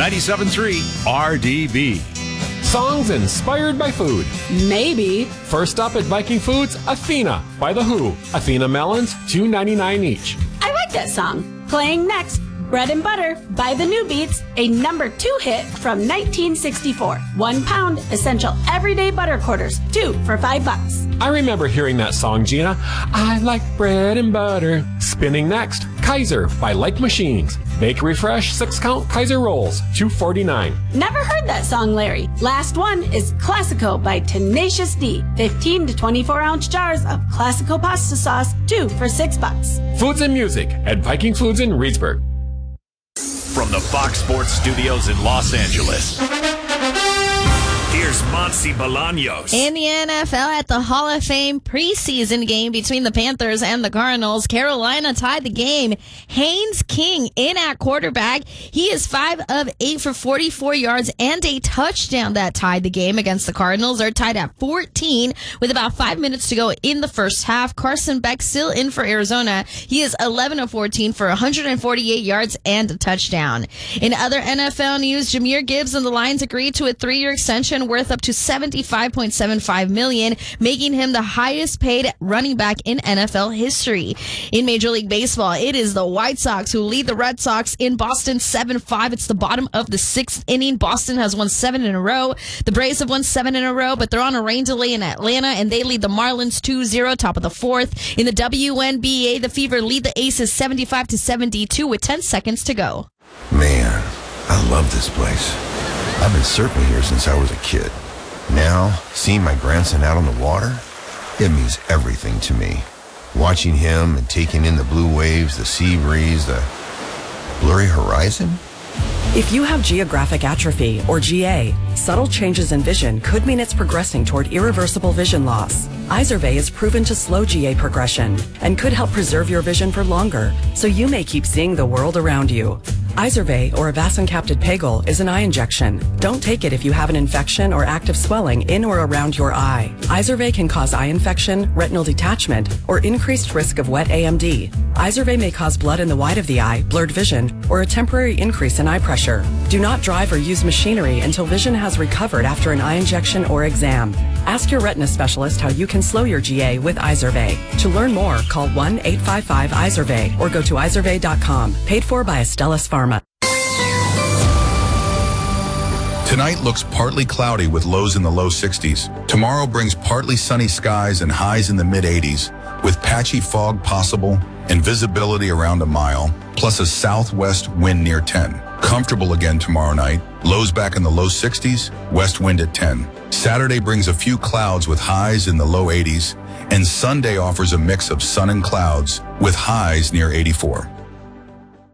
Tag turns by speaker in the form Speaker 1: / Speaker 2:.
Speaker 1: 97.3 RDB.
Speaker 2: Songs inspired by food.
Speaker 3: Maybe.
Speaker 2: First up at Viking Foods, Athena by The Who. Athena melons, $2.99 each.
Speaker 3: I like that song. Playing next, Bread and Butter by The New Beats, a number 2 hit from 1964. 1 pound, essential everyday butter quarters, 2 for $5.
Speaker 2: I remember hearing that song, Gina. I like bread and butter. Spinning next, Kaiser by Like Machines. Bakery Fresh 6-count Kaiser rolls, $2.49.
Speaker 3: Never heard that song, Larry. Last one is Classico by Tenacious D. 15 to 24-ounce jars of Classico pasta sauce, 2 for $6.
Speaker 2: Foods and music at Viking Foods in Reedsburg.
Speaker 1: From the Fox Sports Studios in Los Angeles, here's Monty Bolaños.
Speaker 4: In the NFL at the Hall of Fame preseason game between the Panthers and the Cardinals, Carolina tied the game. Haynes King in at quarterback. He is 5 of 8 for 44 yards and a touchdown that tied the game against the Cardinals. They're tied at 14 with about 5 minutes to go in the first half. Carson Beck still in for Arizona. He is 11 of 14 for 148 yards and a touchdown. In other NFL news, Jahmyr Gibbs and the Lions agreed to a 3-year extension worth up to $75.75 million, making him the highest paid running back in NFL history. In Major League Baseball, it is the White Sox who lead the Red Sox in Boston 7-5. It's the bottom of the 6th inning. Boston has won 7 in a row. The Braves have won 7 in a row, but they're on a rain delay in Atlanta, and they lead the Marlins 2-0, top of the 4th. In the WNBA, the Fever lead the Aces 75-72 with 10 seconds to go.
Speaker 5: Man, I love this place. I've been surfing here since I was a kid. Now, seeing my grandson out on the water, it means everything to me. Watching him and taking in the blue waves, the sea breeze, the blurry horizon.
Speaker 6: If you have geographic atrophy, or GA, subtle changes in vision could mean it's progressing toward irreversible vision loss. Izervay is proven to slow GA progression and could help preserve your vision for longer, so you may keep seeing the world around you. Izervay, or avacincaptad pegol, is an eye injection. Don't take it if you have an infection or active swelling in or around your eye. Izervay can cause eye infection, retinal detachment, or increased risk of wet AMD. Izervay may cause blood in the white of the eye, blurred vision, or a temporary increase in eye pressure. Do not drive or use machinery until vision has recovered after an eye injection or exam. Ask your retina specialist how you can slow your GA with Izervay. To learn more, call 1-855-IZERVAY or go to izervay.com. Paid for by Astellas Pharma.
Speaker 7: Tonight looks partly cloudy with lows in the low 60s. Tomorrow brings partly sunny skies and highs in the mid-80s, with patchy fog possible and visibility around a mile, plus a southwest wind near 10. Comfortable again tomorrow night, lows back in the low 60s, west wind at 10. Saturday brings a few clouds with highs in the low 80s, and Sunday offers a mix of sun and clouds with highs near 84.